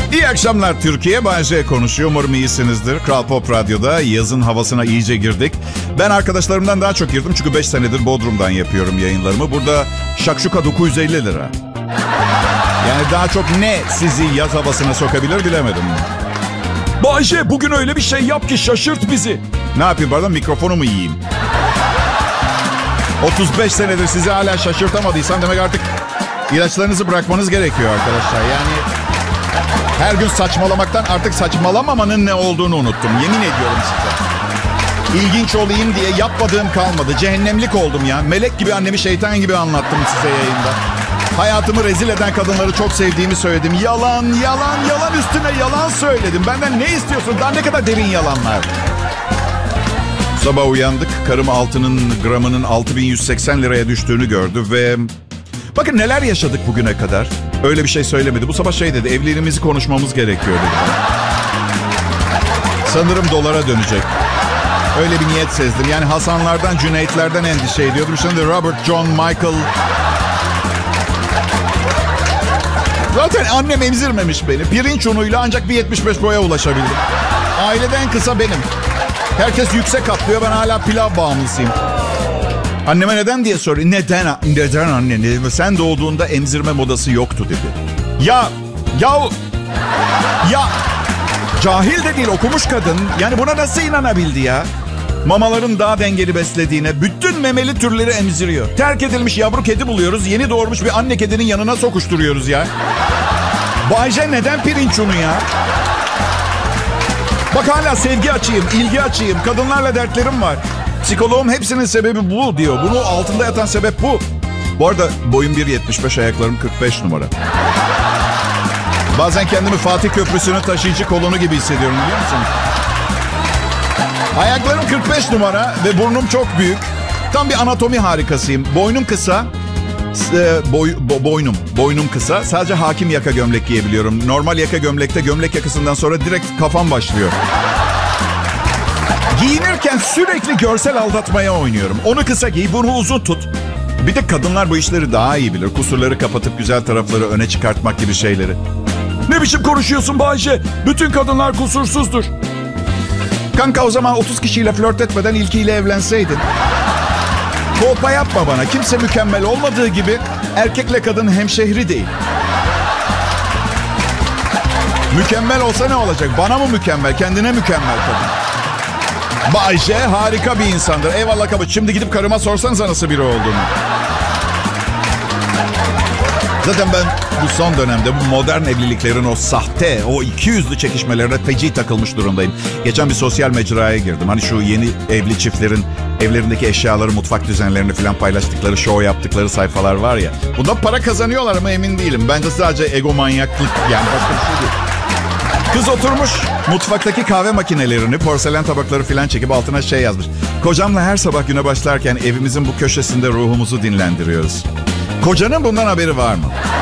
İyi akşamlar Türkiye. Bay J konuşuyor. Umarım iyisinizdir. Kral Pop Radyo'da yazın havasına iyice girdik. Ben arkadaşlarımdan daha çok girdim. Çünkü 5 senedir Bodrum'dan yapıyorum yayınlarımı. Burada şakşuka 950 lira. Yani daha çok ne sizi yaz havasına sokabilir bilemedim. Bay J, bugün öyle bir şey yap ki şaşırt bizi. Ne yapayım pardon, mikrofonu mu yiyeyim? 35 senedir sizi hala şaşırtamadıysam demek artık ilaçlarınızı bırakmanız gerekiyor arkadaşlar. Yani her gün saçmalamaktan artık saçmalamamanın ne olduğunu unuttum. Yemin ediyorum size. İlginç olayım diye yapmadığım kalmadı. Cehennemlik oldum ya. Melek gibi annemi şeytan gibi anlattım size yayında. Hayatımı rezil eden kadınları çok sevdiğimi söyledim. Yalan, yalan, yalan üstüne yalan söyledim. Benden ne istiyorsun? Daha ne kadar derin yalanlar. Sabah uyandık. Karım altının gramının 6180 liraya düştüğünü gördü ve... Bakın neler yaşadık bugüne kadar. Öyle bir şey söylemedi. Bu sabah şey dedi, evliliğimizi konuşmamız gerekiyor dedi. Sanırım dolara dönecek. Öyle bir niyet sezdim. Yani Hasanlardan, Cüneytlerden endişe ediyordum. Şimdi Robert, John, Michael... Zaten annem emzirmemiş beni. Pirinç unuyla ancak bir 75 boya ulaşabildim. Ailede en kısa benim. Herkes yüksek atlıyor, ben hala pilav bağımlısıyım. Anneme neden diye soruyor. Neden anne? Sen doğduğunda emzirme modası yoktu dedi. Ya cahil de değil, okumuş kadın. Yani buna nasıl inanabildi ya? Mamaların daha dengeli beslediğine, bütün memeli türleri emziriyor. Terk edilmiş yavru kedi buluyoruz. Yeni doğurmuş bir anne kedinin yanına sokuşturuyoruz ya. Bay J neden pirinç unu ya? Bak hala sevgi açayım, ilgi açayım. Kadınlarla dertlerim var. Psikoloğum hepsinin sebebi bu diyor. Bunun altında yatan sebep bu. Bu arada boyum 1.75, ayaklarım 45 numara. Bazen kendimi Fatih Köprüsü'nün taşıyıcı kolonu gibi hissediyorum, biliyor musun? Ayaklarım 45 numara ve burnum çok büyük. Tam bir anatomi harikasıyım. Boynum kısa. Boynum kısa. Sadece hakim yaka gömlek giyebiliyorum. Normal yaka gömlekte gömlek yakasından sonra direkt kafam başlıyor. Giyinirken sürekli görsel aldatmaya oynuyorum. Onu kısa giy, bunu uzun tut. Bir de kadınlar bu işleri daha iyi bilir. Kusurları kapatıp güzel tarafları öne çıkartmak gibi şeyleri. Ne biçim konuşuyorsun Bay J? Bütün kadınlar kusursuzdur. Kanka o zaman 30 kişiyle flört etmeden ilkiyle evlenseydin. Kolpa yapma bana. Kimse mükemmel olmadığı gibi erkekle kadın hemşehri değil. Mükemmel olsa ne olacak? Bana mı mükemmel? Kendine mükemmel kadın. Bay J harika bir insandır. Eyvallah kabul. Şimdi gidip karıma sorsanıza nasıl biri olduğunu. Zaten ben bu son dönemde bu modern evliliklerin o sahte, o ikiyüzlü çekişmelerine feci takılmış durumdayım. Geçen bir sosyal mecraya girdim. Hani şu yeni evli çiftlerin evlerindeki eşyaları, mutfak düzenlerini falan paylaştıkları, show yaptıkları sayfalar var ya. Bundan para kazanıyorlar ama emin değilim. Bence sadece egomanyaklık, yani başka bir şey değil. Kız oturmuş mutfaktaki kahve makinelerini, porselen tabakları falan çekip altına şey yazmış. Kocamla her sabah güne başlarken evimizin bu köşesinde ruhumuzu dinlendiriyoruz. Kocanın bundan haberi var mı?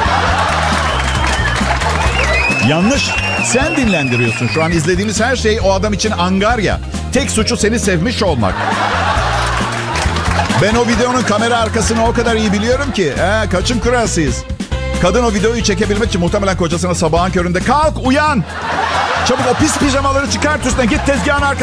Yanlış. Sen dinlendiriyorsun. Şu an izlediğimiz her şey o adam için angarya. Tek suçu seni sevmiş olmak. Ben o videonun kamera arkasını o kadar iyi biliyorum ki. Kaçım kurasıyız. Kadın o videoyu çekebilmek için muhtemelen kocasına sabahın köründe kalk uyan. Çabuk o pis pijamaları çıkart üstüne, git tezgahın arkasına.